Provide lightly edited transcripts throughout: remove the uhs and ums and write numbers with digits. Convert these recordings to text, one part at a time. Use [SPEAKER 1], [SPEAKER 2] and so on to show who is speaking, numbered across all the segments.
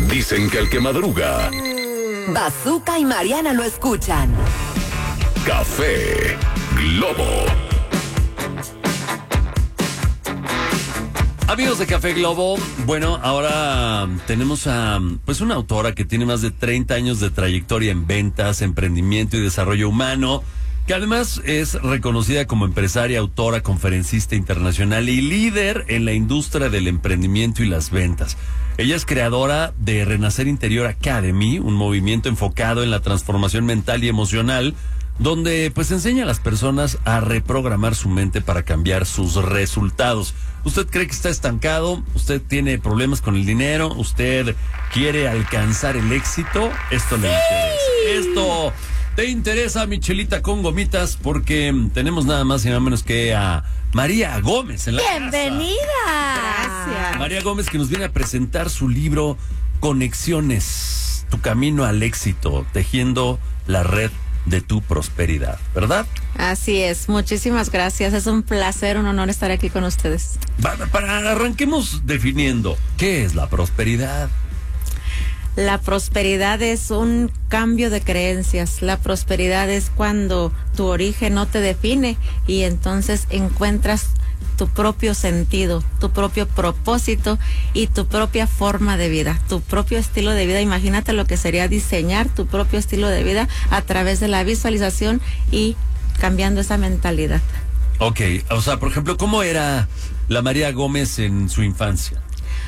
[SPEAKER 1] Dicen que el que madruga,
[SPEAKER 2] Bazooka y Mariana lo escuchan.
[SPEAKER 1] Café Globo.
[SPEAKER 3] Amigos de Café Globo, bueno, ahora tenemos a una autora que tiene más de 30 años de trayectoria en ventas, emprendimiento y desarrollo humano, que además es reconocida como empresaria, autora, conferencista internacional y líder en la industria del emprendimiento y las ventas. Ella es creadora de Renacer Interior Academy, un movimiento enfocado en la transformación mental y emocional, donde pues enseña a las personas a reprogramar su mente para cambiar sus resultados. ¿Usted cree que está estancado? ¿Usted tiene problemas con el dinero? ¿Usted quiere alcanzar el éxito? Esto le interesa. Esto te interesa, Michelita con gomitas, porque tenemos nada más y nada menos que a María Gómez en la
[SPEAKER 4] ¡Bienvenida!
[SPEAKER 3] casa.
[SPEAKER 4] Gracias.
[SPEAKER 3] María Gómez, que nos viene a presentar su libro Conexiones, tu camino al éxito, tejiendo la red de tu prosperidad, ¿verdad?
[SPEAKER 4] Así es, muchísimas gracias. Es un placer, un honor estar aquí con ustedes.
[SPEAKER 3] Arranquemos definiendo, ¿qué es la prosperidad?
[SPEAKER 4] La prosperidad es un cambio de creencias. La prosperidad es cuando tu origen no te define y entonces encuentras tu propio sentido, tu propio propósito y tu propia forma de vida, tu propio estilo de vida. Imagínate lo que sería diseñar tu propio estilo de vida a través de la visualización y cambiando esa mentalidad.
[SPEAKER 3] Ok, o sea, por ejemplo, ¿cómo era la María Gómez en su infancia?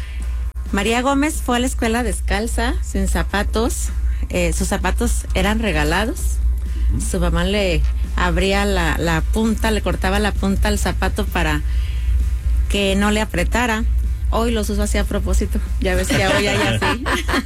[SPEAKER 4] María Gómez fue a la escuela descalza, sin zapatos. Sus zapatos eran regalados. Su mamá le abría la punta, le cortaba la punta al zapato para que no le apretara. Hoy los uso así a propósito. Ya ves que hoy hay así.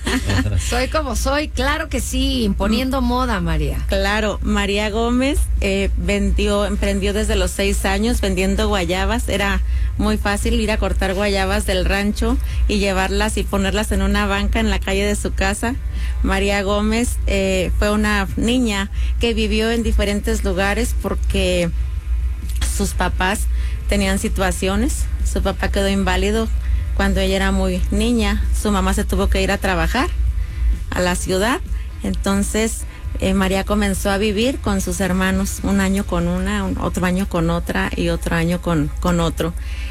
[SPEAKER 5] Soy como soy, claro que sí, imponiendo moda, María.
[SPEAKER 4] Claro, María Gómez emprendió desde los 6 años vendiendo guayabas. Era muy fácil ir a cortar guayabas del rancho y llevarlas y ponerlas en una banca en la calle de su casa. María Gómez fue una niña que vivió en diferentes lugares porque sus papás tenían situaciones. Su papá quedó inválido cuando ella era muy niña. Su mamá se tuvo que ir a trabajar a la ciudad. Entonces María comenzó a vivir con sus hermanos, un año con una, otro año con otra y otro año con otro.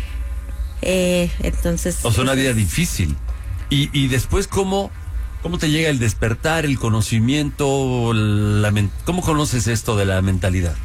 [SPEAKER 4] Entonces...
[SPEAKER 3] O sea, una vida difícil. Y después, ¿cómo te llega el despertar, el conocimiento? ¿Cómo conoces esto de la mentalidad?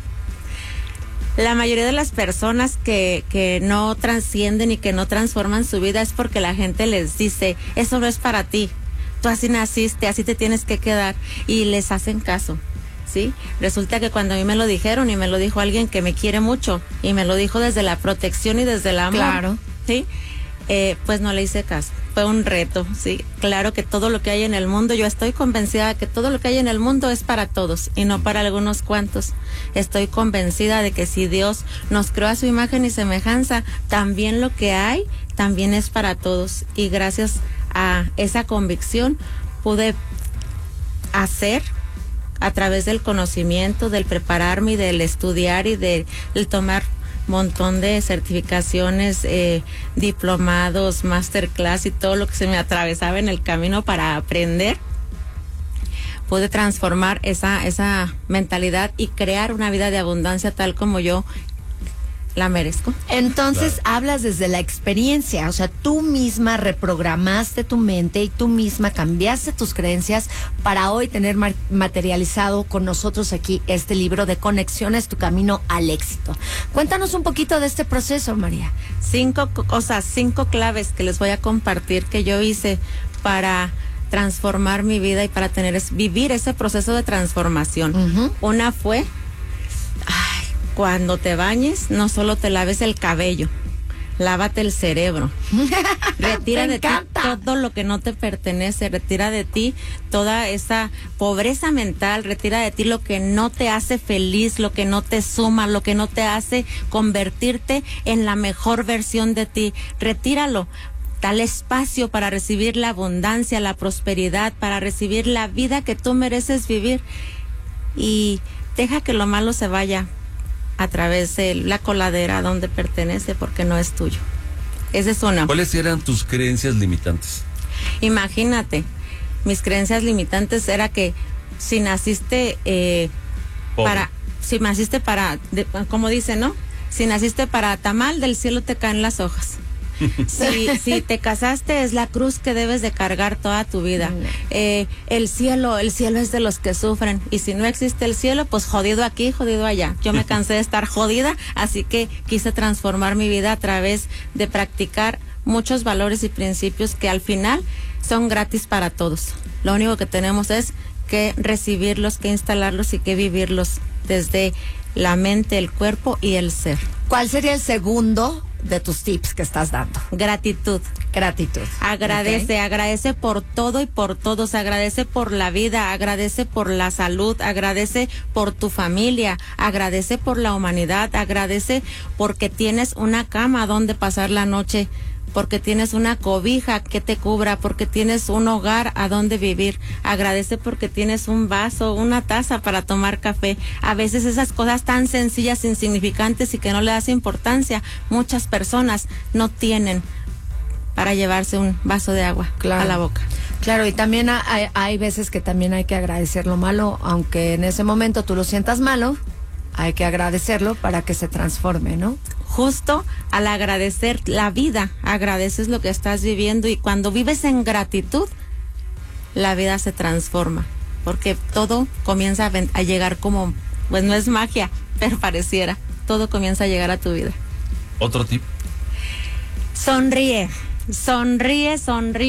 [SPEAKER 4] La mayoría de las personas que no trascienden y que no transforman su vida es porque la gente les dice, eso no es para ti, tú así naciste, así te tienes que quedar, y les hacen caso, ¿sí? Resulta que cuando a mí me lo dijeron, y me lo dijo alguien que me quiere mucho, y me lo dijo desde la protección y desde el amor,
[SPEAKER 5] Claro.
[SPEAKER 4] ¿sí? Pues no le hice caso. Fue un reto, sí. Claro que todo lo que hay en el mundo, yo estoy convencida de que todo lo que hay en el mundo es para todos y no para algunos cuantos. Estoy convencida de que si Dios nos creó a su imagen y semejanza, también lo que hay, también es para todos. Y gracias a esa convicción pude hacer, a través del conocimiento, del prepararme y del estudiar y del tomar montón de certificaciones, diplomados, masterclass y todo lo que se me atravesaba en el camino para aprender, pude transformar esa mentalidad y crear una vida de abundancia tal como yo la merezco.
[SPEAKER 5] Entonces hablas desde la experiencia, o sea, tú misma reprogramaste tu mente y tú misma cambiaste tus creencias para hoy tener materializado con nosotros aquí este libro de Conexiones, tu camino al éxito. Cuéntanos un poquito de este proceso, María. 5
[SPEAKER 4] claves que les voy a compartir que yo hice para transformar mi vida y para vivir ese proceso de transformación.
[SPEAKER 5] Uh-huh.
[SPEAKER 4] Una fue, cuando te bañes, no solo te laves el cabello, lávate el cerebro. Retira de ti todo lo que no te pertenece, retira de ti toda esa pobreza mental, retira de ti lo que no te hace feliz, lo que no te suma, lo que no te hace convertirte en la mejor versión de ti. Retíralo. Dale espacio para recibir la abundancia, la prosperidad, para recibir la vida que tú mereces vivir. Y deja que lo malo se vaya a través de la coladera donde pertenece, porque no es tuyo. Esa es una.
[SPEAKER 3] ¿Cuáles eran tus creencias limitantes?
[SPEAKER 4] Imagínate mis creencias limitantes era que si naciste como dicen, ¿no? Si naciste para tamal, del cielo te caen las hojas. Si te casaste, es la cruz que debes de cargar toda tu vida. El cielo es de los que sufren, y si no existe el cielo, pues jodido aquí, jodido allá. Yo me cansé de estar jodida, así que quise transformar mi vida a través de practicar muchos valores y principios que al final son gratis para todos. Lo único que tenemos es que recibirlos, que instalarlos y que vivirlos desde la mente, el cuerpo y el ser.
[SPEAKER 5] ¿Cuál sería el segundo de tus tips que estás dando?
[SPEAKER 4] Gratitud.
[SPEAKER 5] Gratitud.
[SPEAKER 4] Agradece por todo y por todos, agradece por la vida, agradece por la salud, agradece por tu familia, agradece por la humanidad, agradece porque tienes una cama donde pasar la noche, porque tienes una cobija que te cubra, porque tienes un hogar a donde vivir. Agradece porque tienes un vaso, una taza para tomar café. A veces esas cosas tan sencillas, insignificantes y que no le das importancia, muchas personas no tienen para llevarse un vaso de agua a la boca.
[SPEAKER 5] Claro, y también hay veces que también hay que agradecer lo malo, aunque en ese momento tú lo sientas malo, hay que agradecerlo para que se transforme, ¿no?
[SPEAKER 4] Justo al agradecer la vida, agradeces lo que estás viviendo, y cuando vives en gratitud, la vida se transforma, porque todo comienza a llegar como, pues no es magia, pero pareciera, todo comienza a llegar a tu vida.
[SPEAKER 3] Otro tip.
[SPEAKER 4] Sonríe.